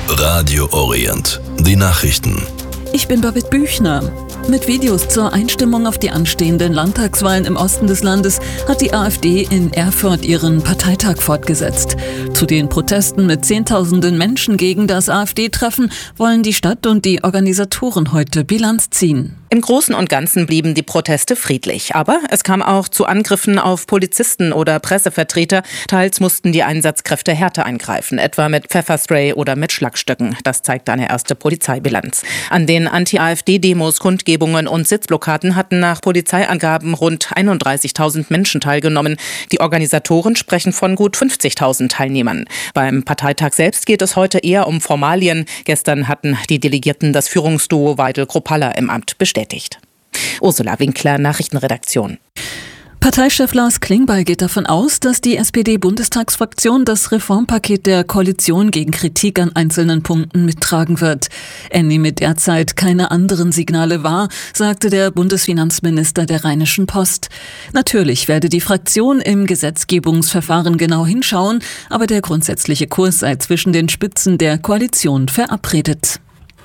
Radio Orient. Die Nachrichten. Ich bin Babette Büchner. Mit Videos zur Einstimmung auf die anstehenden Landtagswahlen im Osten des Landes hat die AfD in Erfurt ihren Parteitag fortgesetzt. Zu den Protesten mit Zehntausenden Menschen gegen das AfD-Treffen wollen die Stadt und die Organisatoren heute Bilanz ziehen. Im Großen und Ganzen blieben die Proteste friedlich. Aber es kam auch zu Angriffen auf Polizisten oder Pressevertreter. Teils mussten die Einsatzkräfte härter eingreifen, etwa mit Pfefferspray oder mit Schlagstöcken. Das zeigt eine erste Polizeibilanz. An den Anti-AfD-Demos, Kundgebungen und Sitzblockaden hatten nach Polizeiangaben rund 31.000 Menschen teilgenommen. Die Organisatoren sprechen von gut 50.000 Teilnehmern. Beim Parteitag selbst geht es heute eher um Formalien. Gestern hatten die Delegierten das Führungsduo Weidel-Kropalla im Amt bestätigt. Ursula Winkler, Nachrichtenredaktion. Parteichef Lars Klingbeil geht davon aus, dass die SPD-Bundestagsfraktion das Reformpaket der Koalition gegen Kritik an einzelnen Punkten mittragen wird. Er nehme derzeit keine anderen Signale wahr, sagte der Bundesfinanzminister der Rheinischen Post. Natürlich werde die Fraktion im Gesetzgebungsverfahren genau hinschauen, aber der grundsätzliche Kurs sei zwischen den Spitzen der Koalition verabredet.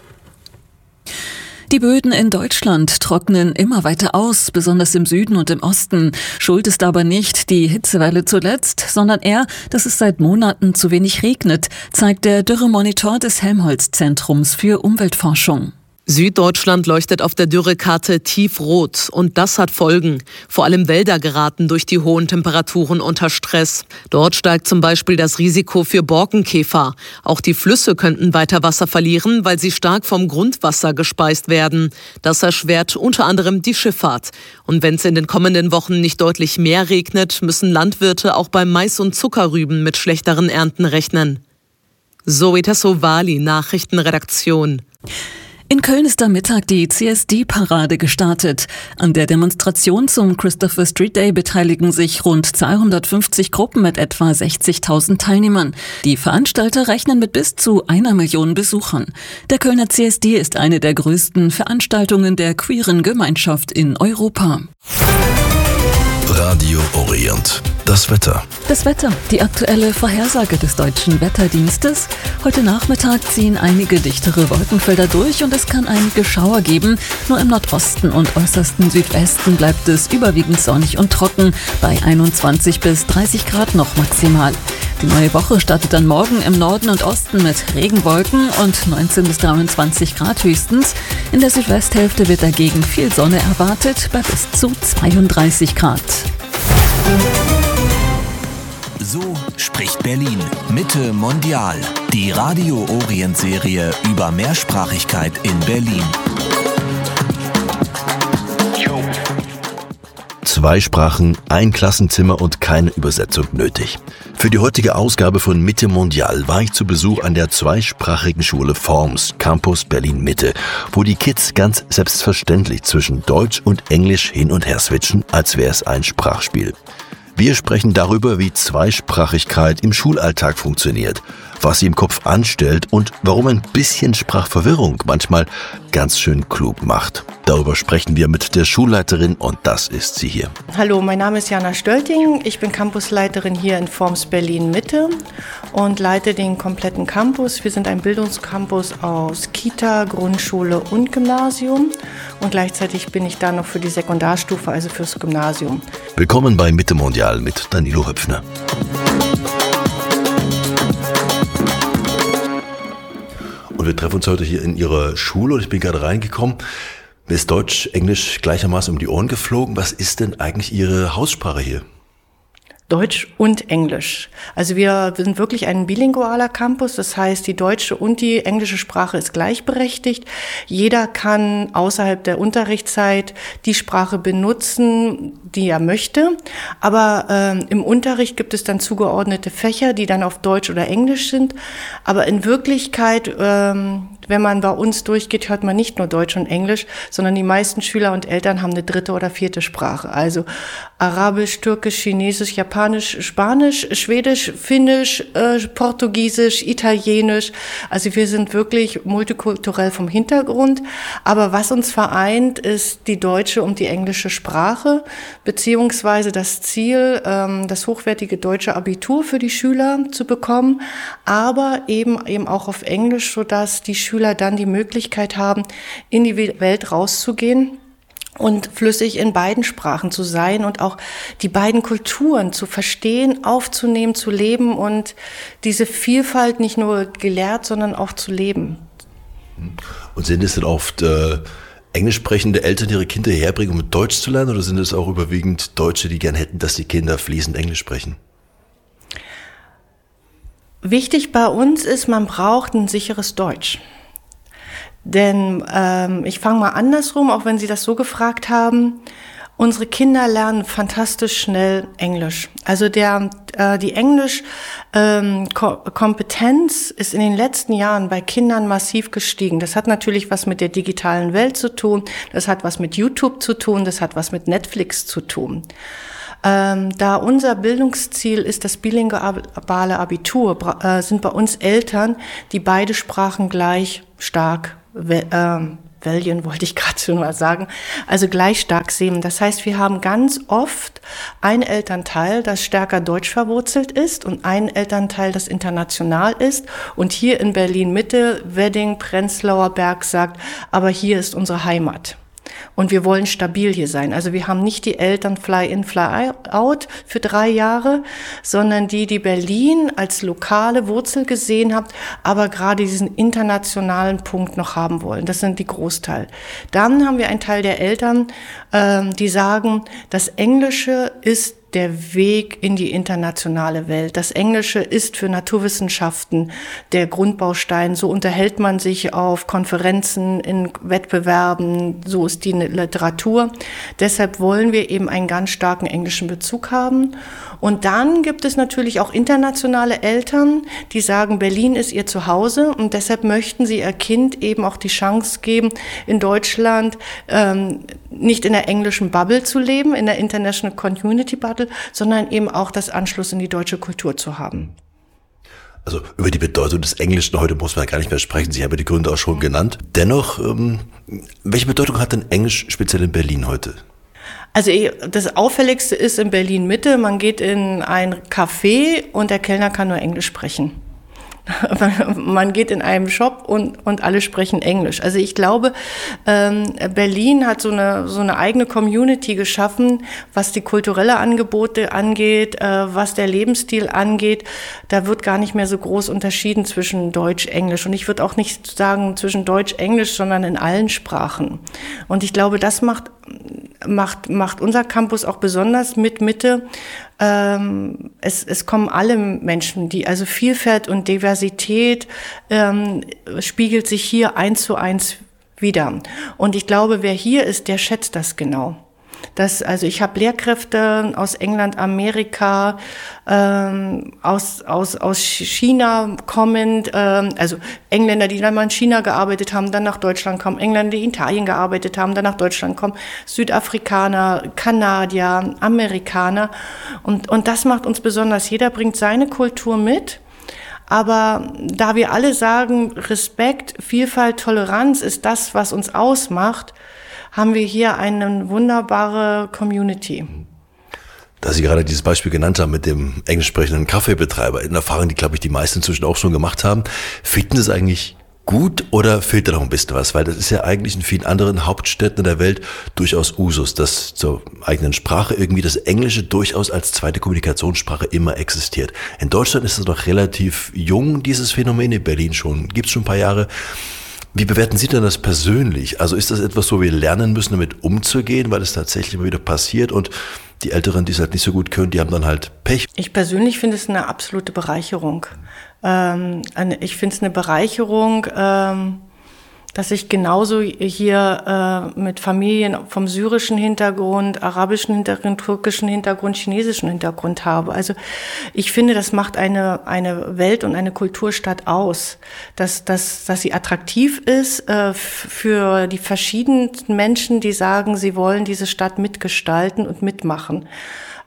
Die Böden in Deutschland trocknen immer weiter aus, besonders im Süden und im Osten. Schuld ist aber nicht die Hitzewelle zuletzt, sondern eher, dass es seit Monaten zu wenig regnet, zeigt der Dürremonitor des Helmholtz-Zentrums für Umweltforschung. Süddeutschland leuchtet auf der Dürrekarte tiefrot und das hat Folgen. Vor allem Wälder geraten durch die hohen Temperaturen unter Stress. Dort steigt zum Beispiel das Risiko für Borkenkäfer. Auch die Flüsse könnten weiter Wasser verlieren, weil sie stark vom Grundwasser gespeist werden. Das erschwert unter anderem die Schifffahrt. Und wenn es in den kommenden Wochen nicht deutlich mehr regnet, müssen Landwirte auch beim Mais und Zuckerrüben mit schlechteren Ernten rechnen. Zoe Tassovali, Nachrichtenredaktion. In Köln ist am Mittag die CSD-Parade gestartet. An der Demonstration zum Christopher Street Day beteiligen sich rund 250 Gruppen mit etwa 60.000 Teilnehmern. Die Veranstalter rechnen mit bis zu 1 Million Besuchern. Der Kölner CSD ist eine der größten Veranstaltungen der queeren Gemeinschaft in Europa. Radio Orient. Das Wetter. Das Wetter, die aktuelle Vorhersage des Deutschen Wetterdienstes. Heute Nachmittag ziehen einige dichtere Wolkenfelder durch und es kann einige Schauer geben. Nur im Nordosten und äußersten Südwesten bleibt es überwiegend sonnig und trocken, bei 21 bis 30 Grad noch maximal. Die neue Woche startet dann morgen im Norden und Osten mit Regenwolken und 19 bis 23 Grad höchstens. In der Südwesthälfte wird dagegen viel Sonne erwartet, bei bis zu 32 Grad. So spricht Berlin. Mitte Mondial. Die Radio Orient Serie über Mehrsprachigkeit in Berlin. 2 Sprachen, 1 Klassenzimmer und keine Übersetzung nötig. Für die heutige Ausgabe von Mitte Mondial war ich zu Besuch an der zweisprachigen Schule Forms, Campus Berlin-Mitte, wo die Kids ganz selbstverständlich zwischen Deutsch und Englisch hin und her switchen, als wäre es ein Sprachspiel. Wir sprechen darüber, wie Zweisprachigkeit im Schulalltag funktioniert, was sie im Kopf anstellt und warum ein bisschen Sprachverwirrung manchmal ganz schön klug macht. Darüber sprechen wir mit der Schulleiterin und das ist sie hier. Hallo, mein Name ist Jana Stölting. Ich bin Campusleiterin hier in Forms Berlin-Mitte und leite den kompletten Campus. Wir sind ein Bildungscampus aus Kita, Grundschule und Gymnasium. Und gleichzeitig bin ich da noch für die Sekundarstufe, also fürs Gymnasium. Willkommen bei Mitte Mondial mit Danilo Höpfner. Und wir treffen uns heute hier in Ihrer Schule und ich bin gerade reingekommen. Mir ist Deutsch, Englisch gleichermaßen um die Ohren geflogen. Was ist denn eigentlich Ihre Haussprache hier? Deutsch und Englisch. Also wir sind wirklich ein bilingualer Campus, das heißt, die deutsche und die englische Sprache ist gleichberechtigt. Jeder kann außerhalb der Unterrichtszeit die Sprache benutzen, die er möchte. Aber im Unterricht gibt es dann zugeordnete Fächer, die dann auf Deutsch oder Englisch sind. Aber in Wirklichkeit, wenn man bei uns durchgeht, hört man nicht nur Deutsch und Englisch, sondern die meisten Schüler und Eltern haben eine 3. oder 4. Sprache. Also Arabisch, Türkisch, Chinesisch, Japanisch, Japanisch, Spanisch, Schwedisch, Finnisch, Portugiesisch, Italienisch. Also wir sind wirklich multikulturell vom Hintergrund. Aber was uns vereint, ist die deutsche und die englische Sprache, beziehungsweise das Ziel, das hochwertige deutsche Abitur für die Schüler zu bekommen, aber eben auch auf Englisch, sodass die Schüler dann die Möglichkeit haben, in die Welt rauszugehen und flüssig in beiden Sprachen zu sein und auch die beiden Kulturen zu verstehen, aufzunehmen, zu leben und diese Vielfalt nicht nur gelehrt, sondern auch zu leben. Und sind es denn oft englisch sprechende Eltern, die ihre Kinder herbringen, um Deutsch zu lernen, oder sind es auch überwiegend Deutsche, die gern hätten, dass die Kinder fließend Englisch sprechen? Wichtig bei uns ist, man braucht ein sicheres Deutsch. Denn ich fange mal andersrum, auch wenn Sie das so gefragt haben. Unsere Kinder lernen fantastisch schnell Englisch. Also die Englisch-Kompetenz ist in den letzten Jahren bei Kindern massiv gestiegen. Das hat natürlich was mit der digitalen Welt zu tun, das hat was mit YouTube zu tun, das hat was mit Netflix zu tun. Da unser Bildungsziel ist das bilinguale Abitur, sind bei uns Eltern, die beide Sprachen gleich stark wählen, wollte ich gerade schon mal sagen, also gleich stark sehen. Das heißt, wir haben ganz oft ein Elternteil, das stärker deutsch verwurzelt ist und ein Elternteil, das international ist und hier in Berlin-Mitte, Wedding, Prenzlauer Berg sagt, aber hier ist unsere Heimat. Und wir wollen stabil hier sein. Also wir haben nicht die Eltern Fly-in, Fly-out für 3 Jahre, sondern die Berlin als lokale Wurzel gesehen hat, aber gerade diesen internationalen Punkt noch haben wollen. Das sind die Großteil. Dann haben wir einen Teil der Eltern, die sagen, das Englische ist der Weg in die internationale Welt. Das Englische ist für Naturwissenschaften der Grundbaustein. So unterhält man sich auf Konferenzen, in Wettbewerben. So ist die Literatur. Deshalb wollen wir eben einen ganz starken englischen Bezug haben. Und dann gibt es natürlich auch internationale Eltern, die sagen, Berlin ist ihr Zuhause und deshalb möchten sie ihr Kind eben auch die Chance geben, in Deutschland nicht in der englischen Bubble zu leben, in der International Community Bubble, sondern eben auch das Anschluss in die deutsche Kultur zu haben. Also über die Bedeutung des Englischen heute muss man gar nicht mehr sprechen. Sie haben ja die Gründe auch schon genannt. Dennoch, welche Bedeutung hat denn Englisch speziell in Berlin heute? Also das Auffälligste ist in Berlin-Mitte, man geht in ein Café und der Kellner kann nur Englisch sprechen. Man geht in einen Shop und alle sprechen Englisch. Also ich glaube, Berlin hat so eine eigene Community geschaffen, was die kulturelle Angebote angeht, was der Lebensstil angeht. Da wird gar nicht mehr so groß unterschieden zwischen Deutsch, Englisch. Und ich würde auch nicht sagen zwischen Deutsch, Englisch, sondern in allen Sprachen. Und ich glaube, das macht unser Campus auch besonders mit Mitte. Es kommen alle Menschen, also Vielfalt und Diversität spiegelt sich hier 1:1 wider. Und ich glaube, wer hier ist, der schätzt das genau. Also ich habe Lehrkräfte aus England, Amerika, aus China kommend, also Engländer, die dann mal in China gearbeitet haben, dann nach Deutschland kommen, Engländer, die in Italien gearbeitet haben, dann nach Deutschland kommen, Südafrikaner, Kanadier, Amerikaner. Und das macht uns besonders. Jeder bringt seine Kultur mit. Aber da wir alle sagen, Respekt, Vielfalt, Toleranz ist das, was uns ausmacht, haben wir hier eine wunderbare Community. Da Sie gerade dieses Beispiel genannt haben mit dem englisch sprechenden Kaffeebetreiber, eine Erfahrung, die, glaube ich, die meisten inzwischen auch schon gemacht haben. Finden Sie es eigentlich gut oder fehlt da noch ein bisschen was? Weil das ist ja eigentlich in vielen anderen Hauptstädten der Welt durchaus Usus, dass zur eigenen Sprache irgendwie das Englische durchaus als zweite Kommunikationssprache immer existiert. In Deutschland ist es noch relativ jung, dieses Phänomen, in Berlin gibt es schon ein paar Jahre. Wie bewerten Sie denn das persönlich? Also ist das etwas, wo wir lernen müssen, damit umzugehen, weil es tatsächlich immer wieder passiert und die Älteren, die es halt nicht so gut können, die haben dann halt Pech? Ich persönlich finde es eine absolute Bereicherung. Ich finde es eine Bereicherung, dass ich genauso hier mit Familien vom syrischen Hintergrund, arabischen Hintergrund, türkischen Hintergrund, chinesischen Hintergrund habe. Also ich finde, das macht eine Welt- und eine Kulturstadt aus, dass sie attraktiv ist für die verschiedenen Menschen, die sagen, sie wollen diese Stadt mitgestalten und mitmachen.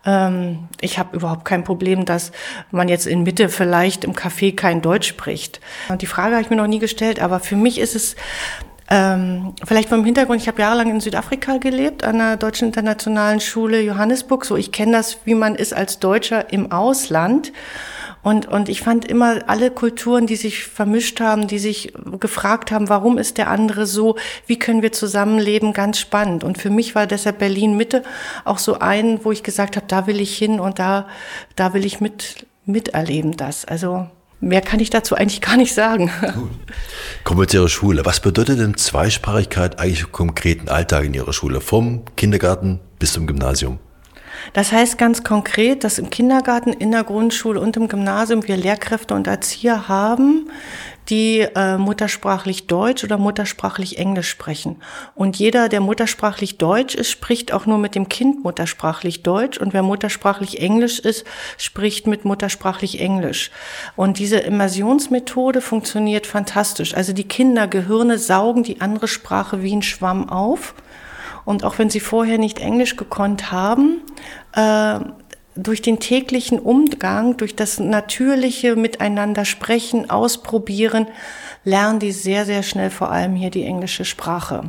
Ich habe überhaupt kein Problem, dass man jetzt in Mitte vielleicht im Café kein Deutsch spricht. Und die Frage habe ich mir noch nie gestellt, aber für mich ist es vielleicht vom Hintergrund, ich habe jahrelang in Südafrika gelebt, an der Deutschen Internationalen Schule Johannesburg. So, ich kenne das, wie man ist als Deutscher im Ausland. Und ich fand immer alle Kulturen, die sich vermischt haben, die sich gefragt haben, warum ist der andere so, wie können wir zusammenleben, ganz spannend. Und für mich war deshalb Berlin-Mitte auch so ein, wo ich gesagt habe, da will ich hin und da will ich miterleben das. Also mehr kann ich dazu eigentlich gar nicht sagen. Gut. Kommen wir zu Ihrer Schule. Was bedeutet denn Zweisprachigkeit eigentlich im konkreten Alltag in Ihrer Schule, vom Kindergarten bis zum Gymnasium? Das heißt ganz konkret, dass im Kindergarten, in der Grundschule und im Gymnasium wir Lehrkräfte und Erzieher haben, die muttersprachlich Deutsch oder muttersprachlich Englisch sprechen. Und jeder, der muttersprachlich Deutsch ist, spricht auch nur mit dem Kind muttersprachlich Deutsch. Und wer muttersprachlich Englisch ist, spricht mit muttersprachlich Englisch. Und diese Immersionsmethode funktioniert fantastisch. Also die Kindergehirne saugen die andere Sprache wie ein Schwamm auf. Und auch wenn sie vorher nicht Englisch gekonnt haben, durch den täglichen Umgang, durch das natürliche Miteinander sprechen, ausprobieren, lernen die sehr, sehr schnell vor allem hier die englische Sprache.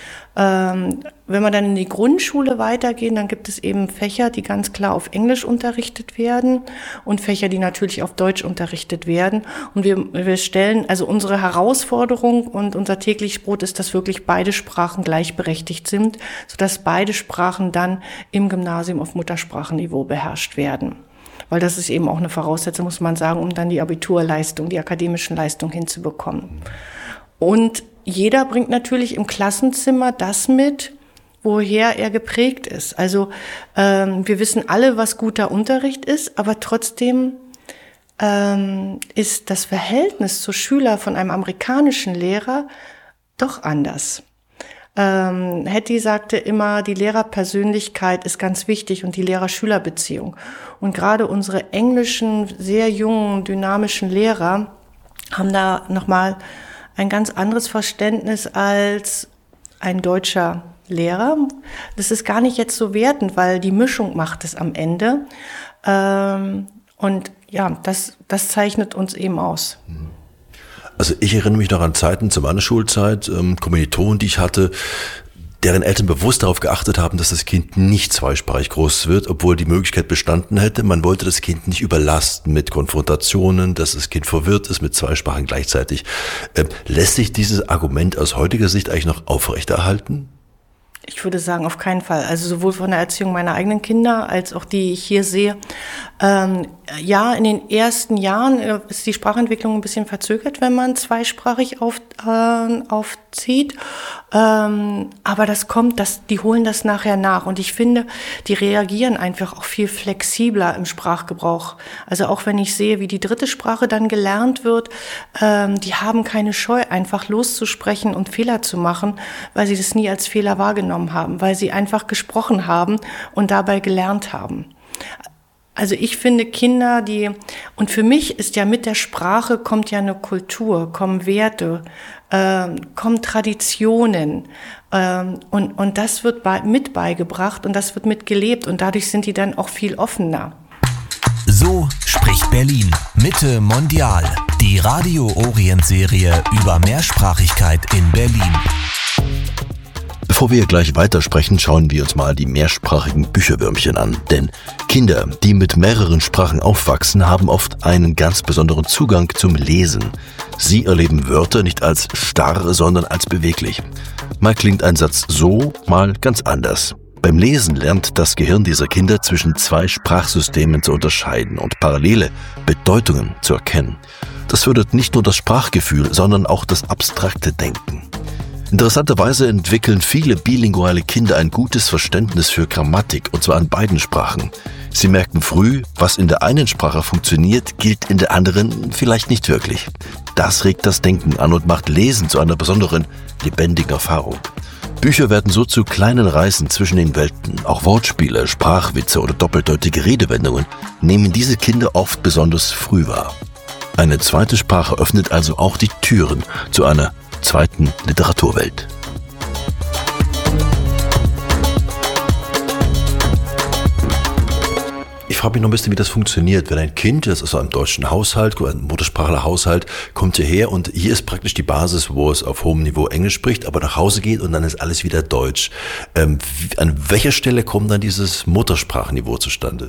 Wenn wir dann in die Grundschule weitergehen, dann gibt es eben Fächer, die ganz klar auf Englisch unterrichtet werden und Fächer, die natürlich auf Deutsch unterrichtet werden. Und wir stellen, also unsere Herausforderung und unser tägliches Brot ist, dass wirklich beide Sprachen gleichberechtigt sind, sodass beide Sprachen dann im Gymnasium auf Muttersprachenniveau beherrscht werden. Weil das ist eben auch eine Voraussetzung, muss man sagen, um dann die Abiturleistung, die akademischen Leistungen hinzubekommen. Und jeder bringt natürlich im Klassenzimmer das mit, woher er geprägt ist. Also wir wissen alle, was guter Unterricht ist, aber trotzdem ist das Verhältnis zu Schüler von einem amerikanischen Lehrer doch anders. Hattie sagte immer, die Lehrerpersönlichkeit ist ganz wichtig und die Lehrer-Schüler-Beziehung. Und gerade unsere englischen, sehr jungen, dynamischen Lehrer haben da nochmal ein ganz anderes Verständnis als ein deutscher Lehrer. Das ist gar nicht jetzt so wertend, weil die Mischung macht es am Ende. Und ja, das zeichnet uns eben aus. Also ich erinnere mich noch an Zeiten zu meiner Schulzeit, Kommilitonen, die ich hatte, deren Eltern bewusst darauf geachtet haben, dass das Kind nicht zweisprachig groß wird, obwohl die Möglichkeit bestanden hätte. Man wollte das Kind nicht überlasten mit Konfrontationen, dass das Kind verwirrt ist mit zwei Sprachen gleichzeitig. Lässt sich dieses Argument aus heutiger Sicht eigentlich noch aufrechterhalten? Ich würde sagen, auf keinen Fall. Also sowohl von der Erziehung meiner eigenen Kinder als auch die ich hier sehe. Ja, in den ersten Jahren ist die Sprachentwicklung ein bisschen verzögert, wenn man zweisprachig aufzieht. Aber das kommt, die holen das nachher nach. Und ich finde, die reagieren einfach auch viel flexibler im Sprachgebrauch. Also auch wenn ich sehe, wie die dritte Sprache dann gelernt wird, die haben keine Scheu, einfach loszusprechen und Fehler zu machen, weil sie das nie als Fehler wahrgenommen haben, weil sie einfach gesprochen haben und dabei gelernt haben. Also ich finde Kinder, und für mich ist ja mit der Sprache kommt ja eine Kultur, kommen Werte, kommen Traditionen und das wird mit beigebracht und das wird mitgelebt und dadurch sind die dann auch viel offener. So spricht Berlin. Mitte Mondial. Die Radio Orient Serie über Mehrsprachigkeit in Berlin. Bevor wir gleich weitersprechen, schauen wir uns mal die mehrsprachigen Bücherwürmchen an. Denn Kinder, die mit mehreren Sprachen aufwachsen, haben oft einen ganz besonderen Zugang zum Lesen. Sie erleben Wörter nicht als starr, sondern als beweglich. Mal klingt ein Satz so, mal ganz anders. Beim Lesen lernt das Gehirn dieser Kinder zwischen zwei Sprachsystemen zu unterscheiden und parallele Bedeutungen zu erkennen. Das fördert nicht nur das Sprachgefühl, sondern auch das abstrakte Denken. Interessanterweise entwickeln viele bilinguale Kinder ein gutes Verständnis für Grammatik, und zwar in beiden Sprachen. Sie merken früh, was in der einen Sprache funktioniert, gilt in der anderen vielleicht nicht wirklich. Das regt das Denken an und macht Lesen zu einer besonderen, lebendigen Erfahrung. Bücher werden so zu kleinen Reisen zwischen den Welten. Auch Wortspiele, Sprachwitze oder doppeldeutige Redewendungen nehmen diese Kinder oft besonders früh wahr. Eine zweite Sprache öffnet also auch die Türen zu einer zweiten Literaturwelt. Ich frage mich noch ein bisschen, wie das funktioniert. Wenn ein Kind, das ist aus einem deutschen Haushalt, ein Muttersprachler-Haushalt, kommt hierher und hier ist praktisch die Basis, wo es auf hohem Niveau Englisch spricht, aber nach Hause geht und dann ist alles wieder Deutsch. An welcher Stelle kommt dann dieses Muttersprachenniveau zustande?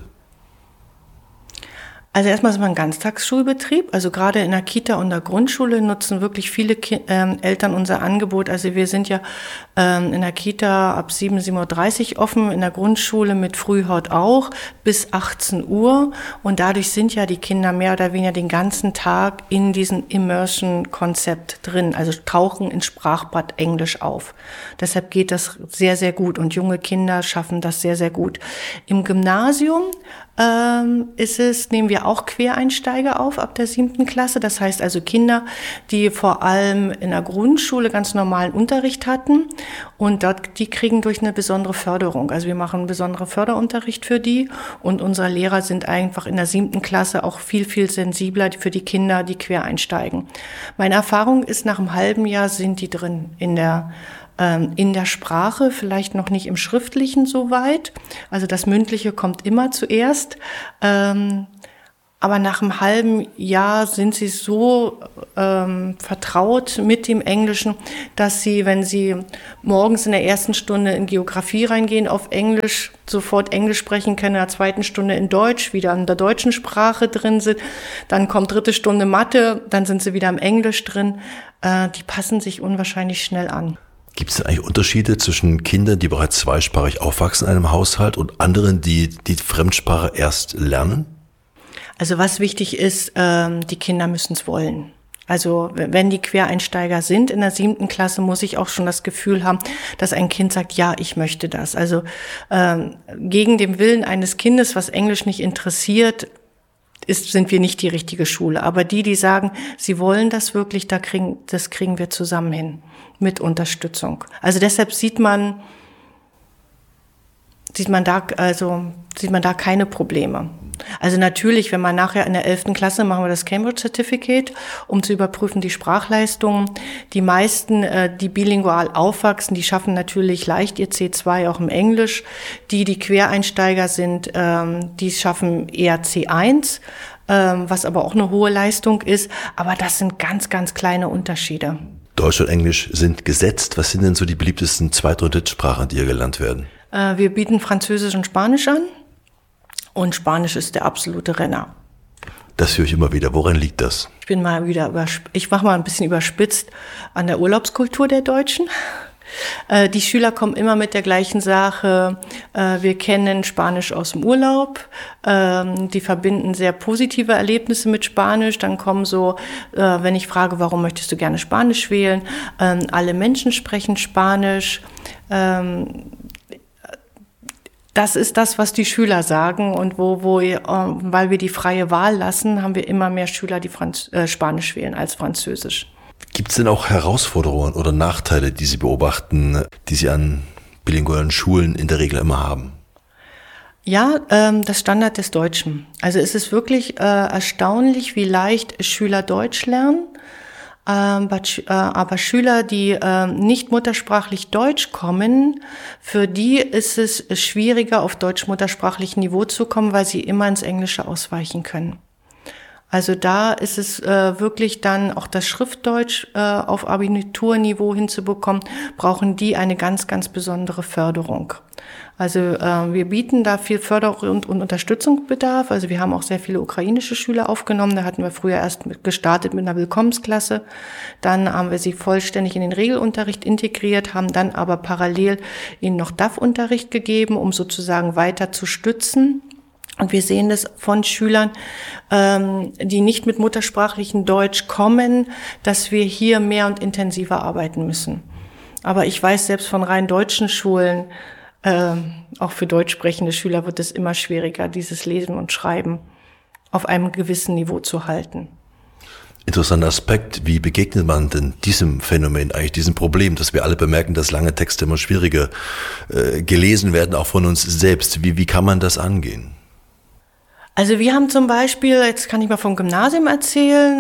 Also erstmal sind wir ein Ganztagsschulbetrieb. Also gerade in der Kita und der Grundschule nutzen wirklich viele Eltern unser Angebot. Also wir sind ja in der Kita ab 7:30 Uhr offen, in der Grundschule mit Frühhaut auch bis 18 Uhr. Und dadurch sind ja die Kinder mehr oder weniger den ganzen Tag in diesem Immersion-Konzept drin. Also tauchen ins Sprachbad Englisch auf. Deshalb geht das sehr, sehr gut. Und junge Kinder schaffen das sehr, sehr gut. Im Gymnasium nehmen wir auch Quereinsteiger auf ab der 7. Klasse. Das heißt also Kinder, die vor allem in der Grundschule ganz normalen Unterricht hatten und die kriegen durch eine besondere Förderung. Also wir machen einen besonderen Förderunterricht für die und unsere Lehrer sind einfach in der 7. Klasse auch viel, viel sensibler für die Kinder, die quer einsteigen. Meine Erfahrung ist, nach einem halben Jahr sind die drin in der Sprache, vielleicht noch nicht im Schriftlichen so weit. Also das Mündliche kommt immer zuerst. Aber nach einem halben Jahr sind sie so vertraut mit dem Englischen, dass sie, wenn sie morgens in der ersten Stunde in Geografie reingehen, auf Englisch sofort Englisch sprechen können, in der zweiten Stunde in Deutsch, wieder in der deutschen Sprache drin sind. Dann kommt 3. Stunde Mathe, dann sind sie wieder im Englisch drin. Die passen sich unwahrscheinlich schnell an. Gibt es denn eigentlich Unterschiede zwischen Kindern, die bereits zweisprachig aufwachsen in einem Haushalt und anderen, die die Fremdsprache erst lernen? Also was wichtig ist, die Kinder müssen es wollen. Also wenn die Quereinsteiger sind in der 7. Klasse, muss ich auch schon das Gefühl haben, dass ein Kind sagt, ja, ich möchte das. Also gegen den Willen eines Kindes, was Englisch nicht interessiert, sind wir nicht die richtige Schule. Aber die sagen, sie wollen das wirklich, das kriegen wir zusammen hin. Mit Unterstützung. Also deshalb sieht man da keine Probleme. Also natürlich, wenn man nachher in der 11. Klasse machen wir das Cambridge Certificate, um zu überprüfen die Sprachleistungen. Die meisten, die bilingual aufwachsen, die schaffen natürlich leicht ihr C2 auch im Englisch. Die Quereinsteiger sind, die schaffen eher C1, was aber auch eine hohe Leistung ist. Aber das sind ganz, ganz kleine Unterschiede. Deutsch und Englisch sind gesetzt. Was sind denn so die beliebtesten Zweit- und Drittsprachen, die hier gelernt werden? Wir bieten Französisch und Spanisch an. Und Spanisch ist der absolute Renner. Das höre ich immer wieder. Woran liegt das? Ich mache mal ein bisschen überspitzt an der Urlaubskultur der Deutschen. Die Schüler kommen immer mit der gleichen Sache. Wir kennen Spanisch aus dem Urlaub. Die verbinden sehr positive Erlebnisse mit Spanisch. Dann kommen wenn ich frage, warum möchtest du gerne Spanisch wählen? Alle Menschen sprechen Spanisch. Das ist das, was die Schüler sagen. Und weil wir die freie Wahl lassen, haben wir immer mehr Schüler, die Spanisch wählen als Französisch. Gibt es denn auch Herausforderungen oder Nachteile, die Sie beobachten, die Sie an bilingualen Schulen in der Regel immer haben? Ja, das Standard des Deutschen. Also es ist wirklich erstaunlich, wie leicht Schüler Deutsch lernen. Aber Schüler, die nicht muttersprachlich Deutsch kommen, für die ist es schwieriger, auf deutsch-muttersprachlichem Niveau zu kommen, weil sie immer ins Englische ausweichen können. Also da ist es wirklich dann auch das Schriftdeutsch auf Abiturniveau hinzubekommen, brauchen die eine ganz, ganz besondere Förderung. Also wir bieten da viel Förderung und Unterstützungsbedarf. Also wir haben auch sehr viele ukrainische Schüler aufgenommen. Da hatten wir früher erst gestartet mit einer Willkommensklasse. Dann haben wir sie vollständig in den Regelunterricht integriert, haben dann aber parallel ihnen noch DAF-Unterricht gegeben, um sozusagen weiter zu stützen. Und wir sehen das von Schülern, die nicht mit muttersprachlichem Deutsch kommen, dass wir hier mehr und intensiver arbeiten müssen. Aber ich weiß, selbst von rein deutschen Schulen, auch für deutsch sprechende Schüler wird es immer schwieriger, dieses Lesen und Schreiben auf einem gewissen Niveau zu halten. Interessanter Aspekt. Wie begegnet man denn diesem Phänomen, eigentlich diesem Problem, dass wir alle bemerken, dass lange Texte immer schwieriger gelesen werden, auch von uns selbst? Wie kann man das angehen? Also wir haben zum Beispiel, jetzt kann ich mal vom Gymnasium erzählen,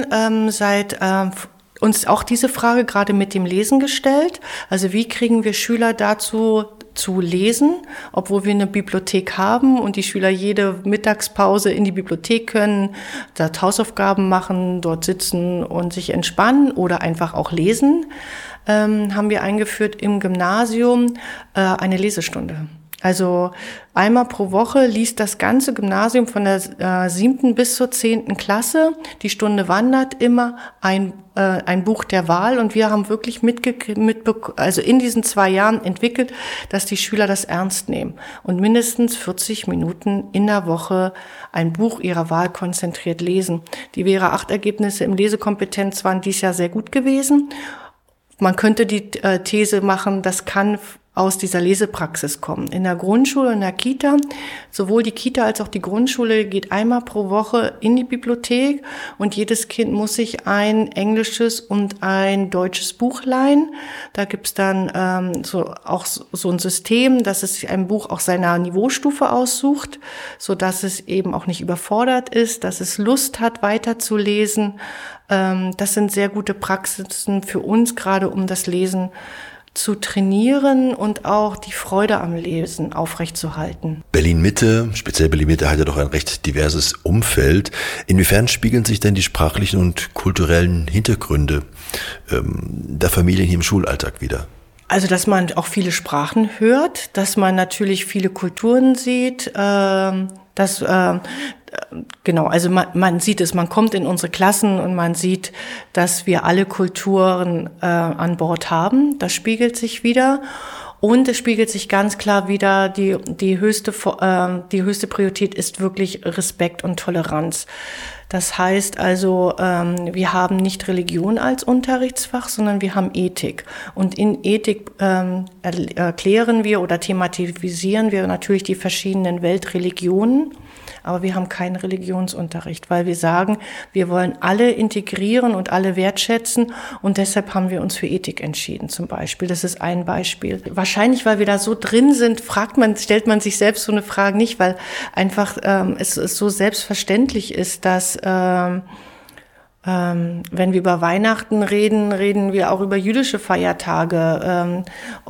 uns auch diese Frage gerade mit dem Lesen gestellt. Also wie kriegen wir Schüler dazu zu lesen, obwohl wir eine Bibliothek haben und die Schüler jede Mittagspause in die Bibliothek können, dort Hausaufgaben machen, dort sitzen und sich entspannen oder einfach auch lesen, haben wir eingeführt im Gymnasium eine Lesestunde. Also einmal pro Woche liest das ganze Gymnasium von der 7. bis zur 10. Klasse. Die Stunde wandert immer ein Buch der Wahl und wir haben wirklich also in diesen 2 Jahren entwickelt, dass die Schüler das ernst nehmen und mindestens 40 Minuten in der Woche ein Buch ihrer Wahl konzentriert lesen. Die Vera-8-Ergebnisse im Lesekompetenz waren dieses Jahr sehr gut gewesen. Man könnte die These machen, das kann aus dieser Lesepraxis kommen. In der Grundschule, in der Kita, sowohl die Kita als auch die Grundschule geht einmal pro Woche in die Bibliothek und jedes Kind muss sich ein englisches und ein deutsches Buch leihen. Da gibt's dann so ein System, dass es ein Buch auch seiner Niveaustufe aussucht, so dass es eben auch nicht überfordert ist, dass es Lust hat, weiterzulesen. Das sind sehr gute Praxisen für uns, gerade um das Lesen zu trainieren und auch die Freude am Lesen aufrechtzuerhalten. Berlin-Mitte, speziell Berlin-Mitte, hat ja doch ein recht diverses Umfeld. Inwiefern spiegeln sich denn die sprachlichen und kulturellen Hintergründe der Familien hier im Schulalltag wider? Also, dass man auch viele Sprachen hört, dass man natürlich viele Kulturen sieht, genau, also man sieht es, man kommt in unsere Klassen und man sieht, dass wir alle Kulturen an Bord haben. Das spiegelt sich wieder. Und es spiegelt sich ganz klar wieder, die höchste Priorität ist wirklich Respekt und Toleranz. Das heißt also, wir haben nicht Religion als Unterrichtsfach, sondern wir haben Ethik. Und in Ethik erklären wir oder thematisieren wir natürlich die verschiedenen Weltreligionen. Aber wir haben keinen Religionsunterricht, weil wir sagen, wir wollen alle integrieren und alle wertschätzen und deshalb haben wir uns für Ethik entschieden zum Beispiel. Das ist ein Beispiel. Wahrscheinlich, weil wir da so drin sind, stellt man sich selbst so eine Frage nicht, weil einfach es so selbstverständlich ist, dass wenn wir über Weihnachten reden wir auch über jüdische Feiertage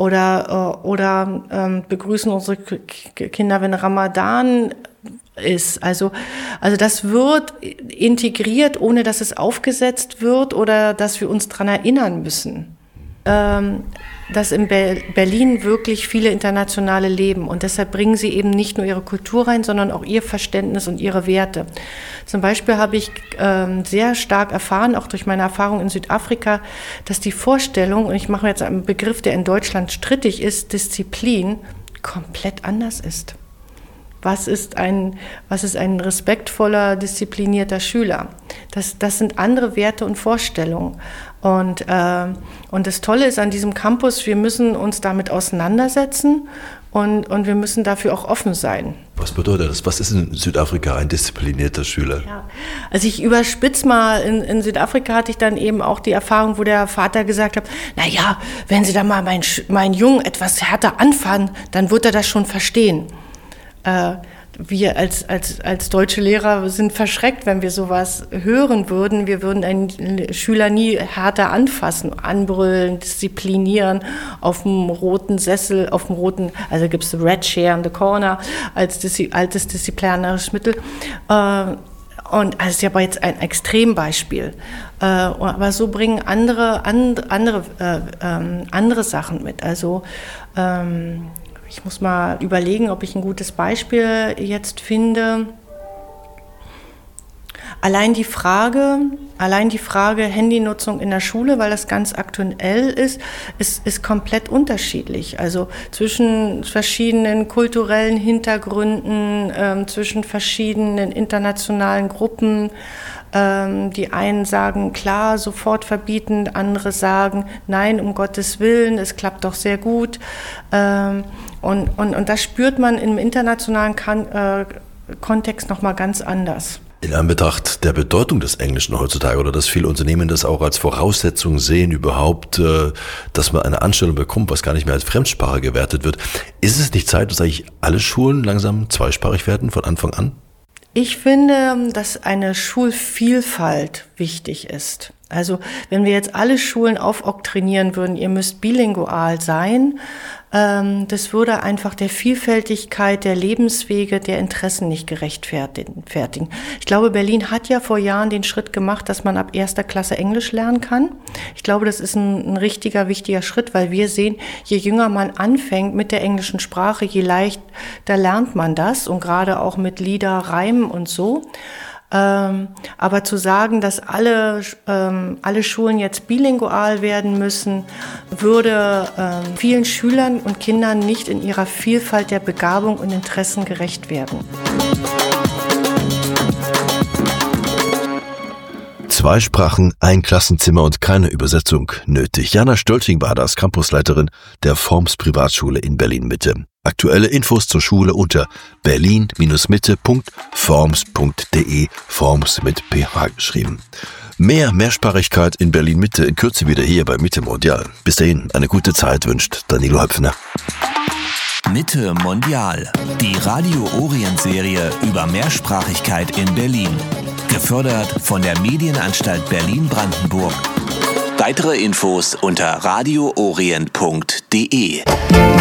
oder begrüßen unsere Kinder, wenn Ramadan ist. Also das wird integriert, ohne dass es aufgesetzt wird oder dass wir uns dran erinnern müssen. Dass in Berlin wirklich viele Internationale leben und deshalb bringen sie eben nicht nur ihre Kultur rein, sondern auch ihr Verständnis und ihre Werte. Zum Beispiel habe ich sehr stark erfahren, auch durch meine Erfahrung in Südafrika, dass die Vorstellung, und ich mache jetzt einen Begriff, der in Deutschland strittig ist, Disziplin, komplett anders ist. Was ist ein respektvoller, disziplinierter Schüler? Das sind andere Werte und Vorstellungen. Und das Tolle ist an diesem Campus, wir müssen uns damit auseinandersetzen und wir müssen dafür auch offen sein. Was bedeutet das? Was ist in Südafrika ein disziplinierter Schüler? Ja, also ich überspitze mal, in Südafrika hatte ich dann eben auch die Erfahrung, wo der Vater gesagt hat, naja, wenn Sie da mal meinen Jungen etwas härter anfangen, dann wird er das schon verstehen. Wir als deutsche Lehrer sind verschreckt, wenn wir sowas hören würden. Wir würden einen Schüler nie härter anfassen, anbrüllen, disziplinieren, auf dem roten Sessel, also gibt's Red Chair in the Corner als altes disziplinarisches Mittel. Und das ist ja aber jetzt ein Extrembeispiel. Aber so bringen andere Sachen mit. Also ich muss mal überlegen, ob ich ein gutes Beispiel jetzt finde. Allein die Frage Handynutzung in der Schule, weil das ganz aktuell ist komplett unterschiedlich. Also zwischen verschiedenen kulturellen Hintergründen, zwischen verschiedenen internationalen Gruppen. Die einen sagen, klar, sofort verbieten, andere sagen, nein, um Gottes Willen, es klappt doch sehr gut. Und das spürt man im internationalen Kontext nochmal ganz anders. In Anbetracht der Bedeutung des Englischen heutzutage oder dass viele Unternehmen das auch als Voraussetzung sehen überhaupt, dass man eine Anstellung bekommt, was gar nicht mehr als Fremdsprache gewertet wird, ist es nicht Zeit, dass eigentlich alle Schulen langsam zweisprachig werden von Anfang an? Ich finde, dass eine Schulvielfalt wichtig ist. Also wenn wir jetzt alle Schulen aufoktrinieren würden, ihr müsst bilingual sein, das würde einfach der Vielfältigkeit der Lebenswege, der Interessen nicht gerechtfertigen. Ich glaube, Berlin hat ja vor Jahren den Schritt gemacht, dass man ab 1. Klasse Englisch lernen kann. Ich glaube, das ist ein richtiger, wichtiger Schritt, weil wir sehen, je jünger man anfängt mit der englischen Sprache, je leichter lernt man das und gerade auch mit Lieder, Reimen und so. Aber zu sagen, dass alle Schulen jetzt bilingual werden müssen, würde vielen Schülern und Kindern nicht in ihrer Vielfalt der Begabung und Interessen gerecht werden. 2 Sprachen, ein Klassenzimmer und keine Übersetzung nötig. Jana Stölting war das, Campusleiterin der Forms Privatschule in Berlin-Mitte. Aktuelle Infos zur Schule unter berlin-mitte.forms.de, Forms mit PH geschrieben. Mehr Mehrsprachigkeit in Berlin-Mitte in Kürze wieder hier bei Mitte Mondial. Bis dahin, eine gute Zeit wünscht Danilo Höpfner. Mitte Mondial, die Radio Orient Serie über Mehrsprachigkeit in Berlin. Gefördert von der Medienanstalt Berlin-Brandenburg. Weitere Infos unter radioorient.de.